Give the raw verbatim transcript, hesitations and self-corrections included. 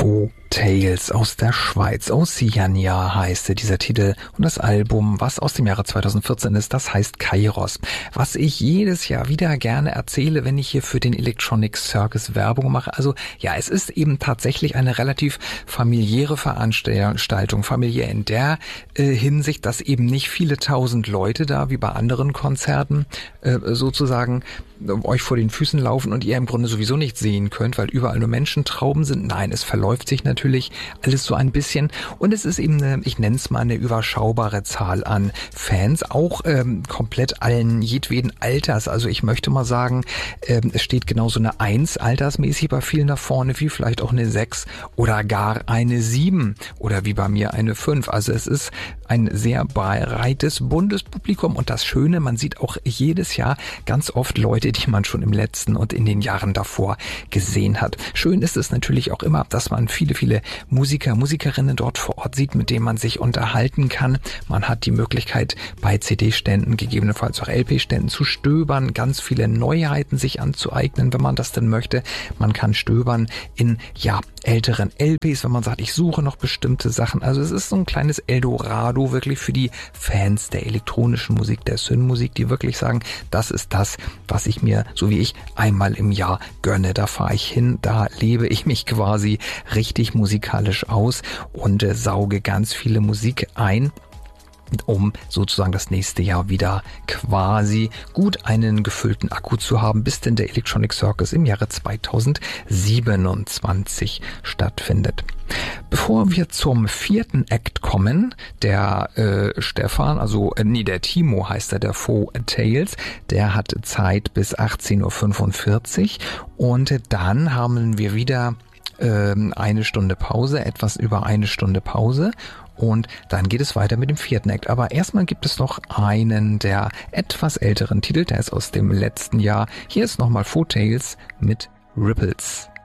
Faux Tales aus der Schweiz. Oceania heißt dieser Titel und das Album, was aus dem Jahre zweitausendvierzehn ist, das heißt Kairos. Was ich jedes Jahr wieder gerne erzähle, wenn ich hier für den Electronic Circus Werbung mache. Also ja, es ist eben tatsächlich eine relativ familiäre Veranstaltung. Familiär in der äh, Hinsicht, dass eben nicht viele tausend Leute da, wie bei anderen Konzerten, äh, sozusagen euch vor den Füßen laufen und ihr im Grunde sowieso nicht sehen könnt, weil überall nur Menschentrauben sind. Nein, es verläuft sich natürlich alles so ein bisschen und es ist eben eine, ich nenne es mal eine überschaubare Zahl an Fans, auch ähm, komplett allen jedweden Alters. Also ich möchte mal sagen, ähm, es steht genauso eine eins altersmäßig bei vielen da vorne, wie vielleicht auch eine sechs oder gar eine sieben oder wie bei mir eine fünf. Also es ist ein sehr breites, buntes Publikum und das Schöne, man sieht auch jedes Jahr ganz oft Leute, die man schon im letzten und in den Jahren davor gesehen hat. Schön ist es natürlich auch immer, dass man viele, viele Musiker, Musikerinnen dort vor Ort sieht, mit denen man sich unterhalten kann. Man hat die Möglichkeit, bei C D-Ständen, gegebenenfalls auch L P-Ständen zu stöbern, ganz viele Neuheiten sich anzueignen, wenn man das denn möchte. Man kann stöbern in, ja, älteren L Ps, wenn man sagt, ich suche noch bestimmte Sachen. Also es ist so ein kleines Eldorado wirklich für die Fans der elektronischen Musik, der Synth-Musik, die wirklich sagen, das ist das, was ich mir, so wie ich, einmal im Jahr gönne. Da fahre ich hin, da lebe ich mich quasi richtig musikalisch aus und äh, sauge ganz viele Musik ein, um sozusagen das nächste Jahr wieder quasi gut einen gefüllten Akku zu haben, bis denn der Electronic Circus im Jahre zweitausendsiebenundzwanzig stattfindet. Bevor wir zum vierten Act kommen, der äh, Stefan, also äh, nee, der Timo heißt er, der Faux Tales, der hat Zeit bis achtzehn Uhr fünfundvierzig und dann haben wir wieder äh, eine Stunde Pause, etwas über eine Stunde Pause. Und dann geht es weiter mit dem vierten Act. Aber erstmal gibt es noch einen der etwas älteren Titel, der ist aus dem letzten Jahr. Hier ist nochmal Faux Tales mit Ripples.